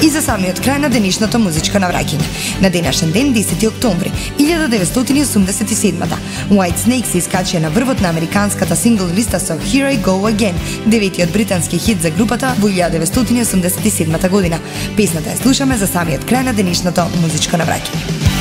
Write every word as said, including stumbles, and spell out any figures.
и за самиот крај на денешното музичко навраќање. На денешен ден, десети октомври илјада деветстотини осумдесет и седмата, Whitesnake се искачија на врвот на американската сингл листа со Here I Go Again, деветиот британски хит за групата во илјада деветстотини осумдесет и седмата година. Песната ја слушаме за самиот крај на денешното музичко навраќање.